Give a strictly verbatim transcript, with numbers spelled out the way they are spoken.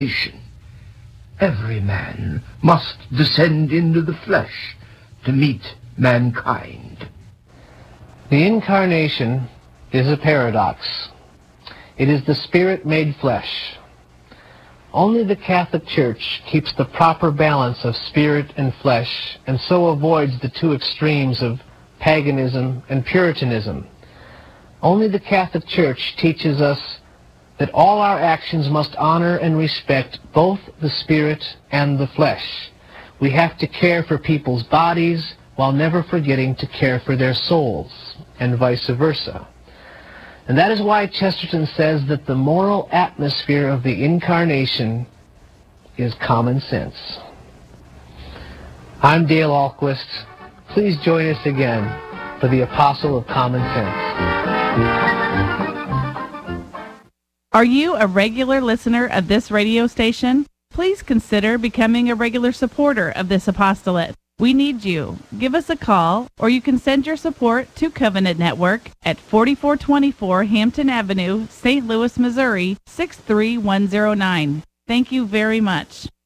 Every man must descend into the flesh to meet mankind. The Incarnation is a paradox. It is the Spirit made flesh. Only the Catholic Church keeps the proper balance of spirit and flesh, and so avoids the two extremes of paganism and Puritanism. Only the Catholic Church teaches us that all our actions must honor and respect both the spirit and the flesh. We have to care for people's bodies while never forgetting to care for their souls, and vice versa. And that is why Chesterton says that the moral atmosphere of the Incarnation is common sense. I'm Dale Ahlquist. Please join us again for the Apostle of Common Sense. Are you a regular listener of this radio station? Please consider becoming a regular supporter of this apostolate. We need you. Give us a call, or you can send your support to Covenant Network at forty-four twenty-four Hampton Avenue, Saint Louis, Missouri, six three one zero nine. Thank you very much.